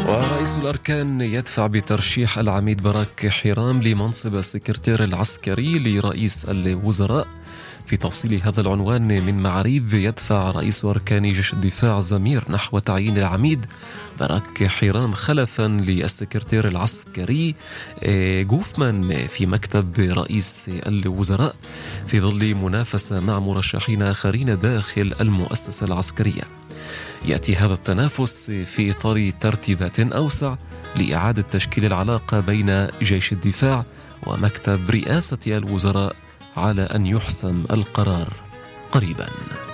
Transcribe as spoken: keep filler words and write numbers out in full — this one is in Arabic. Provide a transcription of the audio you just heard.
ورئيس الأركان يدفع بترشيح العميد براك حرام لمنصب السكرتير العسكري لرئيس الوزراء. في تفصيل هذا العنوان من معاريف، يدفع رئيس أركان جيش الدفاع زمير نحو تعيين العميد براك حرام خلفا للسكرتير العسكري جوفمان في مكتب رئيس الوزراء، في ظل منافسة مع مرشحين آخرين داخل المؤسسة العسكرية. يأتي هذا التنافس في إطار ترتيبات أوسع لإعادة تشكيل العلاقة بين جيش الدفاع ومكتب رئاسة الوزراء على أن يحسم القرار قريباً.